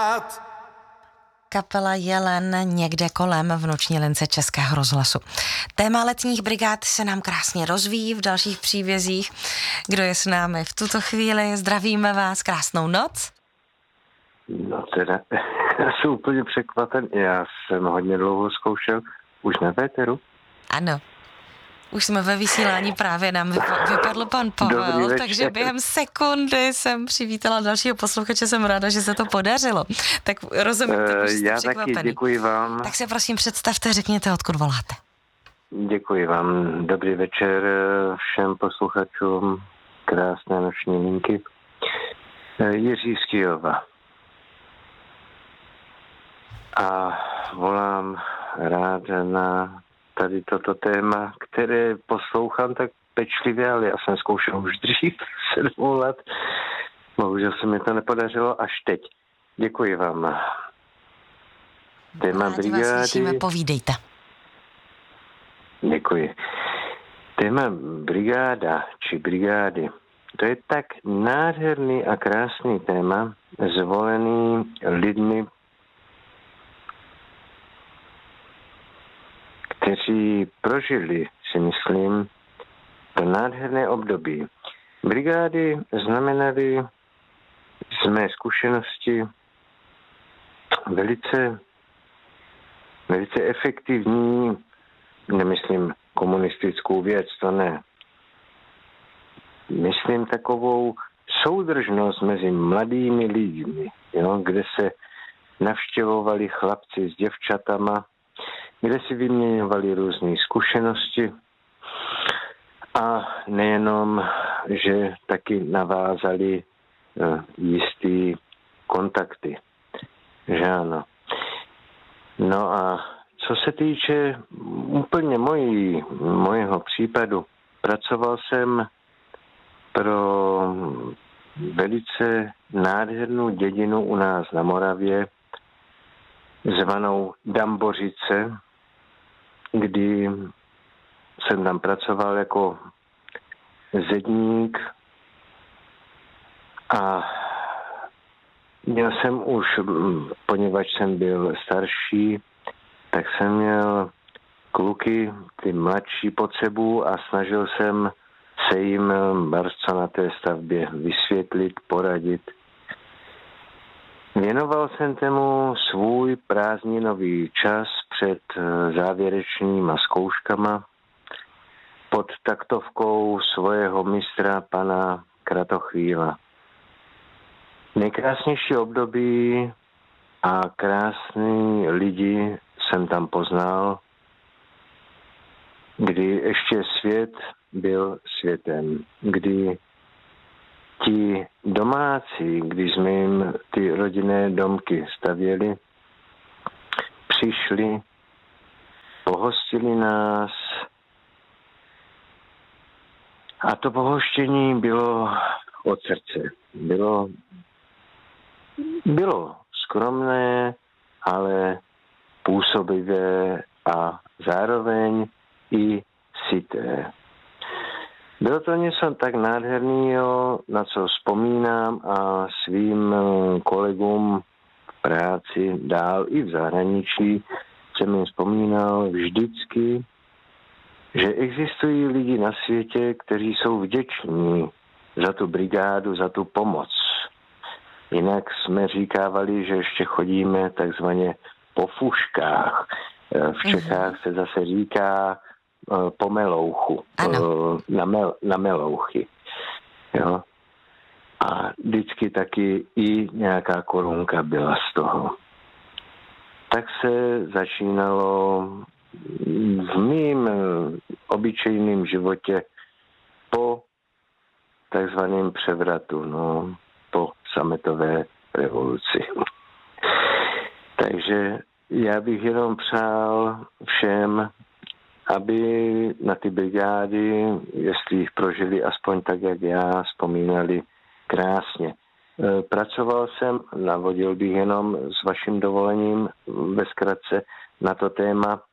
Kapela Jelen někde kolem v noční lince Českého rozhlasu. Téma letních brigád se nám krásně rozvíjí v dalších příbězích. Kdo je s námi v tuto chvíli? Zdravíme vás, krásnou noc. No teda, já jsem úplně překvapen. Já jsem hodně dlouho zkoušel už na véteru. Ano. Už jsme ve vysílání, právě nám vypadl pan Pavel, takže během sekundy jsem přivítala dalšího posluchače, jsem ráda, že se to podařilo. Tak rozumím, tak už jste já překvapený. taky, děkuji vám. Tak se prosím představte, řekněte, odkud voláte. Děkuji vám. Dobrý večer všem posluchačům krásné noční linky. Jiří z Kyjova. A volám rád na tady toto téma, které poslouchám tak pečlivě, ale já jsem zkoušel už dřív 7 let. Bohužel se mi to nepodařilo až teď. Děkuji vám. Téma brigády. Vás slyšíme, povídejte. Děkuji. Téma brigáda či brigády, to je tak nádherný a krásný téma, zvolený lidmi, kteří prožili, si myslím, to nádherné období. Brigády znamenaly z mé zkušenosti velice efektivní, nemyslím komunistickou věc, to ne. Myslím takovou soudržnost mezi mladými lidmi, jo, kde se navštěvovali chlapci s děvčatama, kde si vyměňovali různé zkušenosti a nejenom, že taky navázali jistý kontakty. Že ano. No a co se týče úplně mojeho případu, pracoval jsem pro velice nádhernou dědinu u nás na Moravě, zvanou Dambořice, kdy jsem tam pracoval jako zedník a měl jsem už, poněvadž jsem byl starší, tak jsem měl kluky, ty mladší pod sebou a snažil jsem se jim co na té stavbě vysvětlit, poradit. Věnoval jsem tomu svůj prázdninový čas před závěrečnýma zkouškama pod taktovkou svého mistra pana Kratochvíla. Nejkrásnější období a krásný lidi jsem tam poznal, kdy ještě svět byl světem, kdy ti domácí, když jsme jim ty rodinné domky stavěli, přišli, pohostili nás a to pohoštění bylo od srdce. Bylo skromné, ale působivé a zároveň i syté. Bylo to něco tak nádherného, na co vzpomínám a svým kolegům v práci dál i v zahraničí jsem jim vzpomínal vždycky, že existují lidi na světě, kteří jsou vděční za tu brigádu, za tu pomoc. Jinak jsme říkávali, že ještě chodíme takzvaně po fuškách. V Čechách se zase říká po melouchu, na melouchy. Jo? A vždycky taky i nějaká korunka byla z toho. Tak se začínalo v mým obyčejném životě po takzvaném převratu, po sametové revoluci. Takže já bych jenom přál všem, aby na ty brigády, jestli jich prožili aspoň tak, jak já, vzpomínali krásně. Pracoval jsem, navodil bych jenom s vaším dovolením ve zkratce na to téma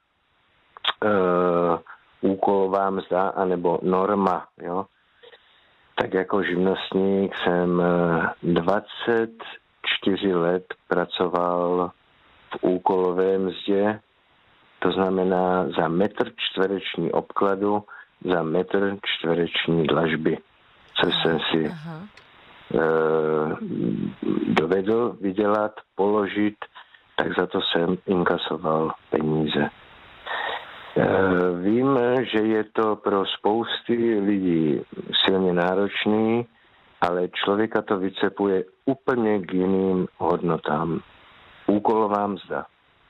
úkolová mzda anebo norma. Jo? Tak jako živnostník jsem 4 let pracoval v úkolové mzdě, to znamená za metr čtvereční obkladu, za metr čtvereční dlažby, což jsem si dovedl vydělat, položit, tak za to jsem inkasoval peníze. Vím, že je to pro spousty lidí silně náročný, ale člověka to vycepuje úplně k jiným hodnotám. Úkolová mzda.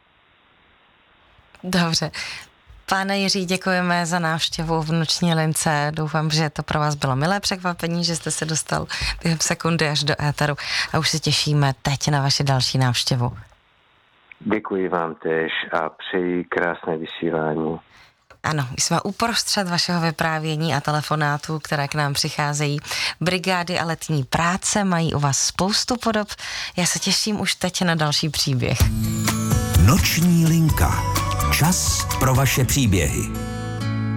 Dobře. Pane Jiří, děkujeme za návštěvu v Noční lince. Doufám, že to pro vás bylo milé překvapení, že jste se dostal během sekundy až do éteru a už se těšíme teď na vaši další návštěvu. Děkuji vám též a přeji krásné vysílání. Ano, jsme uprostřed vašeho vyprávění a telefonátů, které k nám přicházejí. Brigády a letní práce mají u vás spoustu podob. Já se těším už teď na další příběh. Noční linka. Čas pro vaše příběhy.